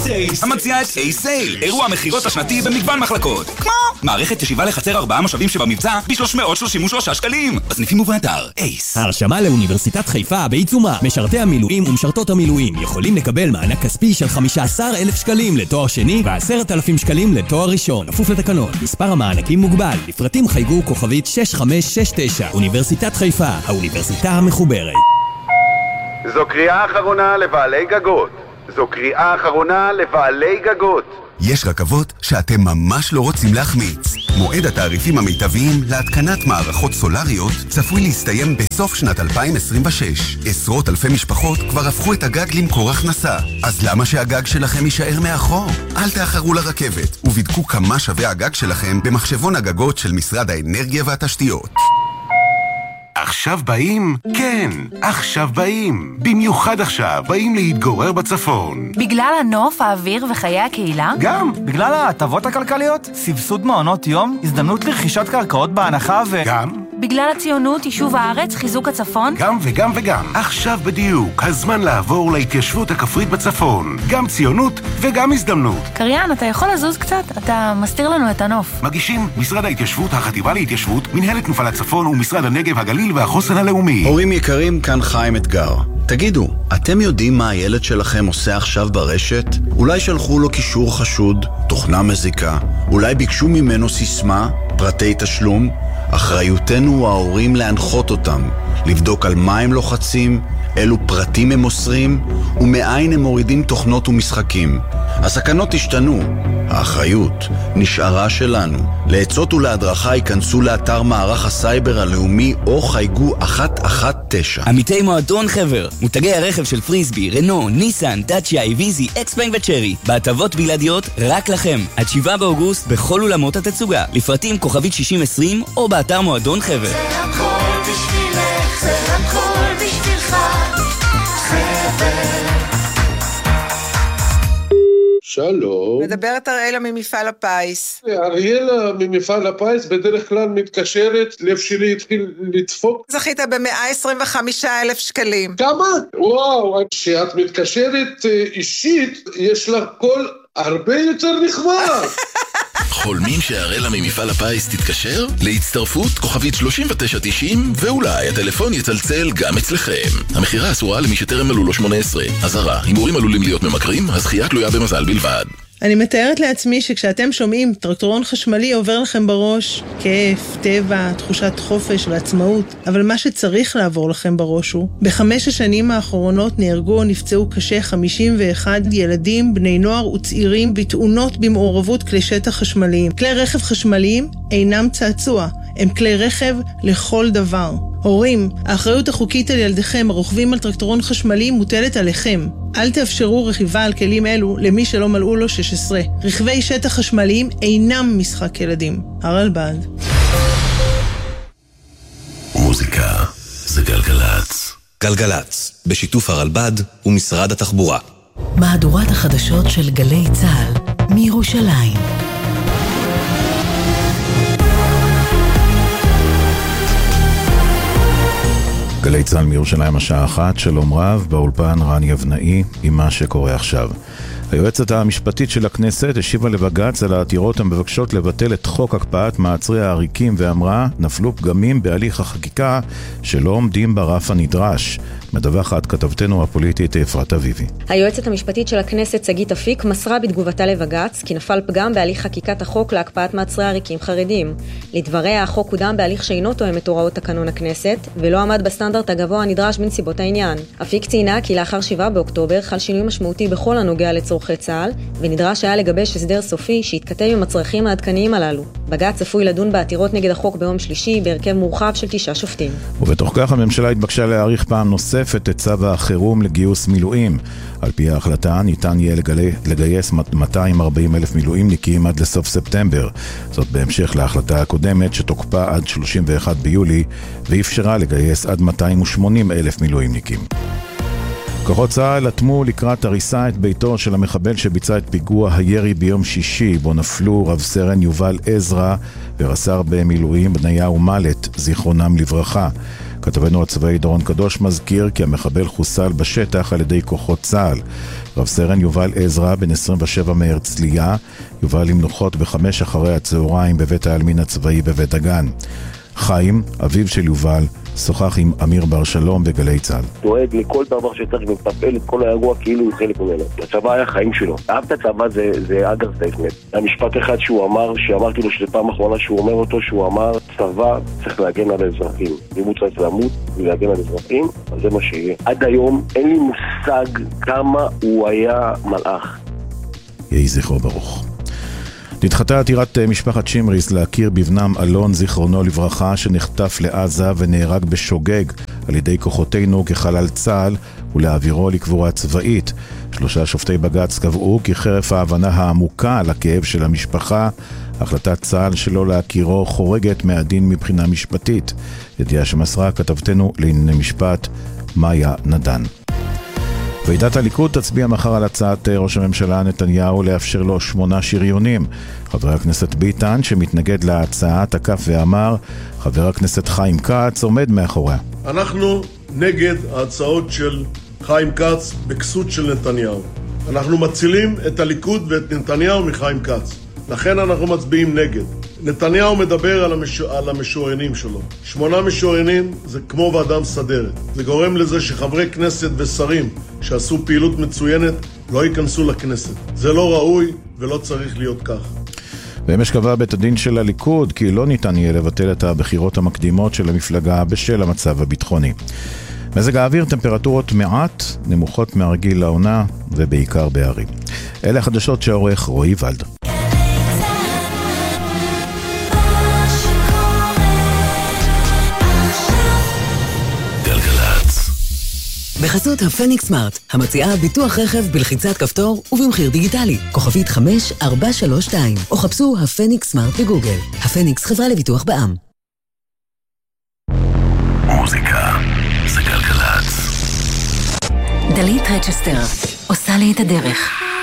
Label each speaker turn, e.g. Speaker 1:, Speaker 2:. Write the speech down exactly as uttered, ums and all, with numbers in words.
Speaker 1: אייס, המציעה את אייס סייל, אירוע מחירות השנתי במגוון מחלקות. כמו מערכת ישיבה לחצר ארבעה מושבים שבמבצע ב-שלוש מאות שלושים ושלושה שקלים. בסניפים ובאתר אייס.
Speaker 2: הרשמה לאוניברסיטת חיפה בעיצומה. משרתי המילואים ומשרתות המילואים יכולים לקבל מענק כספי של חמישה עשר אלף שקלים לתואר שני ו-עשרת אלפים שקלים לתואר ראשון. כפוף לתקנון. מספר המענקים מוגבל. לפרטים חייגו כוכבית שש חמש שש תשע. אוניברסיטת חיפה, האוניברסיטה המחוברת.
Speaker 3: זו קריאה אחרונה לבעלי גגות. זו קריאה אחרונה לבעלי גגות.
Speaker 4: יש רכבות שאתם ממש לא רוצים להחמיץ. מועד התעריפים המיטביים להתקנת מערכות סולריות צפוי להסתיים בסוף שנת אלפיים עשרים ושש. עשרות אלפי משפחות כבר הפכו את הגג למקור הכנסה. אז למה שהגג שלכם יישאר מאחור? אל תאחרו לרכבת ובדקו כמה שווה הגג שלכם במחשבון הגגות של משרד האנרגיה והתשתיות.
Speaker 5: עכשיו באים? כן, עכשיו באים. במיוחד עכשיו באים להתגורר בצפון.
Speaker 6: בגלל הנוף, האוויר וחיי הקהילה?
Speaker 7: גם, בגלל ההטבות הכלכליות, סבסוד מעונות יום, הזדמנות לרכישת קרקעות בהנחה ו...
Speaker 5: גם.
Speaker 6: בגלל הציונות, יישוב הארץ, חיזוק הצפון?
Speaker 5: גם וגם וגם. עכשיו בדיוק, הזמן לעבור להתיישבות הכפרית בצפון. גם ציונות וגם הזדמנות.
Speaker 6: קריין, אתה יכול לזוז קצת? אתה מסתיר לנו את הנוף.
Speaker 5: מגישים משרד ההתיישבות, החטיבה להתיישבות, מנהלת תנופה לצפון ומשרד הנגב, הגליל והחוסן הלאומי.
Speaker 8: הורים יקרים, כאן חיים אתגר. תגידו, אתם יודעים מה הילד שלכם עושה עכשיו ברשת? אולי שלחו לו קישור חשוד, תוכנה מזיקה, אולי ביקשו ממנו סיסמה, פרטי תשלום? אחריותנו ההורים להנחות אותם, לבדוק על מה הם לוחצים, אילו פרטים הם מוסרים, ומאין הם מורידים תוכנות ומשחקים. הסכנות השתנו, האחריות נשארה שלנו. לעצות ולהדרכה ייכנסו לאתר מערך הסייבר הלאומי או חייגו אחת אחת תשע.
Speaker 2: עמיתי מועדון חבר, מותגי הרכב של פריסבי, רנו, ניסן, דאצ'יה, איביזי, אקספלנג וצ'רי, בהטבות בלעדיות רק לכם. עד שבעה באוגוסט בכל אולמות התצוגה. לפרטים כוכבית שישים עשרים או באתר מועדון חבר.
Speaker 9: זה הכל בשבילך, זה הכל בשבילך, חבר.
Speaker 10: שלום.
Speaker 11: מדברת אריאלה ממפעל הפיס.
Speaker 10: אריאלה ממפעל הפיס בדרך כלל מתקשרת, לב שלי התחיל לדפוק.
Speaker 11: זכית ב-מאה עשרים וחמישה אלף שקלים.
Speaker 10: כמה? וואו, כשאת מתקשרת אישית, יש לה קול הרבה יותר נחמד.
Speaker 12: חולמים שהאראלה ממפעל הפיס תתקשר? להצטרפות כוכבית שלושים ותשע תשעים ואולי הטלפון יצלצל גם אצלכם. המחירה אסורה למי שטרם מלאו לו שמונה עשרה. אזהרה, הימורים עלולים להיות ממכרים, הזכייה תלויה במזל בלבד.
Speaker 13: אני מתארת לעצמי שכשאתם שומעים טרקטורון חשמלי עובר לכם בראש כיף, טבע, תחושת חופש ועצמאות, אבל מה שצריך לעבור לכם בראש הוא בחמש השנים האחרונות נהרגו או נפצעו קשה חמישים ואחד ילדים, בני נוער וצעירים בתאונות במעורבות כלי שטח חשמליים. כלי רכב חשמליים אינם צעצוע, הם כלי רכב לכל דבר. הורים, האחריות החוקית על ילדיכם הרוכבים על טרקטורון חשמלי מוטלת עליכם. אל תאפשרו רכיבה על כלים אלו למי שלא מלאו לו שש עשרה. רכבי שטח חשמליים אינם משחק ילדים. הרלב"ד.
Speaker 12: מוזיקה זה גלגלץ.
Speaker 14: גלגלץ, בשיתוף הרלב"ד ומשרד התחבורה.
Speaker 15: מהדורת החדשות של גלי צה"ל מירושלים.
Speaker 16: גלי צה"ל מירושלים השעה אחת, שלום רב, באולפן רן יבנאי עם מה שקורה עכשיו. היועצת המשפטית של הכנסת השיבה לבג"ץ על העתירות המבקשות לבטל את חוק הקפאת מעצרי העריקים ואמרה, נפלו פגמים בהליך החקיקה שלא עומדים ברף הנדרש. מדווחת כתבתנו הפוליטית אפרת אביבי.
Speaker 17: היועצת המשפטית של הכנסת שגית אפיק מסרה בתגובתה לבג"ץ כי נפל פגם בהליך חקיקת החוק להקפאת מעצרי עריקים חרדים. לדבריה, החוק קודם בהליך שאינו תואם את הוראות תקנון הכנסת ולא עמד בסטנדרט הגבוה הנדרש בנסיבות העניין. אפיק ציינה כי לאחר שבעה באוקטובר חל שינוי משמעותי בכל הנוגע לצורכי צה"ל ונדרש היה לגבש הסדר סופי שיתכתב עם הצרכים העדכניים הללו. בג"ץ צפוי לדון בעתירות נגד החוק ביום שלישי בהרכב מורחב של תשעה שופטים.
Speaker 16: ובתוך כך הממשלה התבקשה להאריך פעם נוספת את צו החירום לגיוס מילואים. על פי ההחלטה ניתן יהיה לגייס מאתיים וארבעים אלף מילואימניקים עד לסוף ספטמבר. זאת בהמשך להחלטה הקודמת שתוקפה עד שלושים ואחד ביולי ואפשרה לגייס עד מאתיים ושמונים אלף מילואימניקים. כוחות צה"ל אטמו לקראת הריסה את ביתו של המחבל שביצע את פיגוע הירי ביום שישי, בו נפלו רב סרן יובל עזרא ורס"ר במילואים בניה ומלט, זיכרונם לברכה. כתבנו הצבאי דורון קדוש מזכיר כי המחבל חוסל בשטח על ידי כוחות צה"ל. רב סרן יובל עזרא, בן עשרים ושבע מהרצליה, יובל למנוחות בחמש אחרי הצהריים בבית העלמין הצבאי בבית הגן. חיים, אביו של יובל, שוחח עם אמיר בר שלום בגלי צה"ל.
Speaker 18: דואג לכל דבר שצריך ומטפל את כל האירוע כאילו הוא חלק ממנו. הצבא היה חיים שלו. אהב את הצבא זה, זה אגר סטייטמנט. המשפט אחד שהוא אמר, שאמרתי לו שזה פעם אחרונה שהוא אומר אותו, שהוא אמר, צבא צריך להגן על האזרחים. אם הוא צריך למות ולהגן על האזרחים, אז זה מה שיהיה. עד היום אין לי מושג כמה הוא היה מלאך.
Speaker 16: יהי זכרו ברוך. נדחתה עתירת משפחת שמריס להכיר בבנם אלון זיכרונו לברכה שנחטף לעזה ונהרג בשוגג על ידי כוחותינו כחלל צה"ל ולהעבירו לקבורה צבאית. שלושה שופטי בג"ץ קבעו כי חרף ההבנה העמוקה על הכאב של המשפחה, החלטת צה"ל שלא להכירו חורגת מהדין מבחינה משפטית. ידיעה שמסרה כתבתנו לענייני משפט מאיה נדן. ועידת הליכוד תצביע מחר על הצעת ראש הממשלה נתניהו לאפשר לו שמונה שריונים. חבר הכנסת ביטן שמתנגד להצעה תקף ואמר, חבר הכנסת חיים כץ עומד מאחוריה.
Speaker 19: אנחנו נגד ההצעות של חיים כץ בכסות של נתניהו. אנחנו מצילים את הליכוד ואת נתניהו מחיים כץ. לכן אנחנו מצביעים נגד. נתניהו מדבר על, המש... על המשוריינים שלו. שמונה משוריינים זה כמו ועדה מסדרת. זה גורם לזה שחברי כנסת ושרים שעשו פעילות מצוינת לא ייכנסו לכנסת. זה לא ראוי ולא צריך להיות כך.
Speaker 16: ואמש קבע בית הדין של הליכוד כי לא ניתן יהיה לבטל את הבחירות המקדימות של המפלגה בשל המצב הביטחוני. מזג האוויר, טמפרטורות מעט נמוכות מהרגיל לעונה ובעיקר בערים. אלה החדשות שעורך רועי ולד.
Speaker 15: בחסות הפניקס סמארט, המציעה ביטוח רכב בלחיצת כפתור ובמחיר דיגיטלי. כוכבית חמש ארבע שלוש שתיים, או חפשו הפניקס סמארט בגוגל. הפניקס חברה לביטוח בע"מ.
Speaker 12: מוזיקה זה גלגלצ.
Speaker 6: דלית רצ'סטר, עושה לי את הדרך.